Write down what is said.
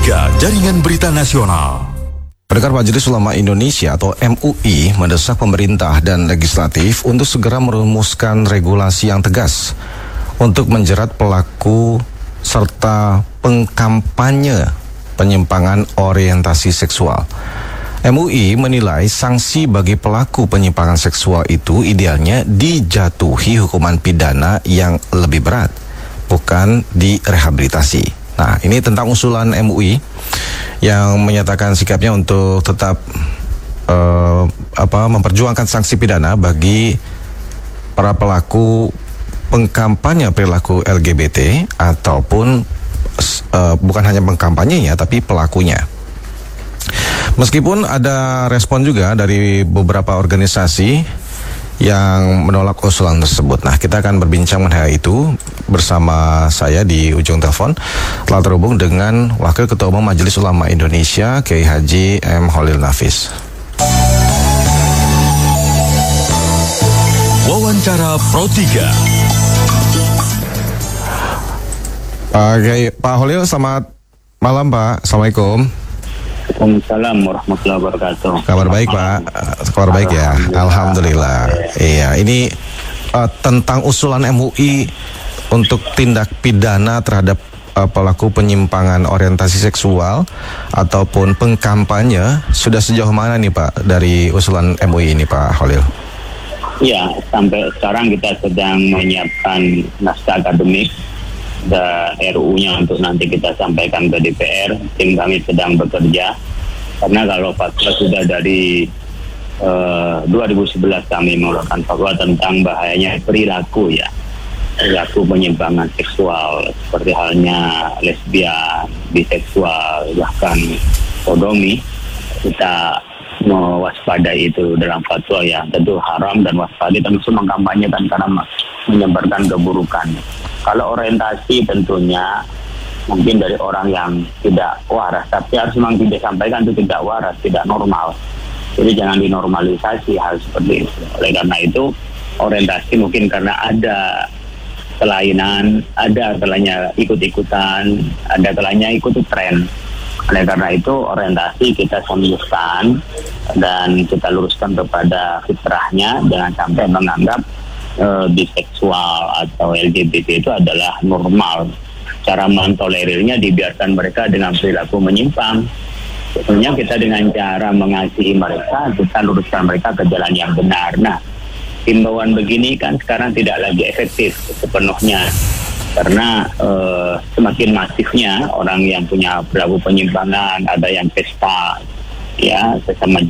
Pro3, Jaringan Berita Nasional. Pendengar, Majelis Ulama Indonesia atau MUI mendesak pemerintah dan legislatif untuk segera merumuskan regulasi yang tegas untuk menjerat pelaku serta pengkampanye penyimpangan orientasi seksual. MUI menilai sanksi bagi pelaku penyimpangan seksual itu idealnya dijatuhi hukuman pidana yang lebih berat, bukan direhabilitasi. Nah, ini tentang usulan MUI yang menyatakan sikapnya untuk tetap memperjuangkan sanksi pidana bagi para pelaku pengkampanye perilaku LGBT ataupun bukan hanya pengkampanyenya tapi pelakunya. Meskipun ada respon juga dari beberapa organisasi yang menolak usulan tersebut. Nah, kita akan berbincang mengenai itu bersama saya di ujung telepon. Telah terhubung dengan Wakil Ketua Umum Majelis Ulama Indonesia, Kiai Haji M. Khalil Nafis. Wawancara Pro3. Pak Khalil, selamat malam Pak. Assalamualaikum. Waalaikumsalam warahmatullahi wabarakatuh. Kabar baik Pak, kabar baik ya. Alhamdulillah. Iya, ini tentang usulan MUI untuk tindak pidana terhadap pelaku penyimpangan orientasi seksual ataupun pengkampanye, sudah sejauh mana nih Pak dari usulan MUI ini Pak Khalil? Ya, sampai sekarang kita sedang menyiapkan naskah akademik dan RU-nya untuk nanti kita sampaikan ke DPR. Tim kami sedang bekerja karena kalau fatwa sudah dari 2011 kami mengeluarkan fatwa tentang bahayanya perilaku penyimpangan seksual seperti halnya lesbian, biseksual, bahkan sodomi. Kita mewaspadai itu dalam fatwa yang tentu haram dan waspada, termasuk mengkampanyekan karena menyebarkan keburukan. Kalau orientasi tentunya mungkin dari orang yang tidak waras, tapi harus memang tidak sampaikan itu tidak waras, tidak normal. Jadi jangan dinormalisasi hal seperti itu. Oleh karena itu orientasi mungkin karena ada kelainan, ada kalanya ikut-ikutan, ada kalanya ikut tren. Oleh karena itu orientasi kita sembuhkan dan kita luruskan kepada fitrahnya, jangan sampai menganggap biseksual atau LGBT itu adalah normal. Cara mentolerirnya dibiarkan mereka dengan perilaku menyimpang. Tentunya kita dengan cara mengasihi mereka, kita luruskan mereka ke jalan yang benar. Nah, himbauan begini kan sekarang tidak lagi efektif sepenuhnya karena semakin masifnya orang yang punya perilaku penyimpangan, ada yang pesta ya sesama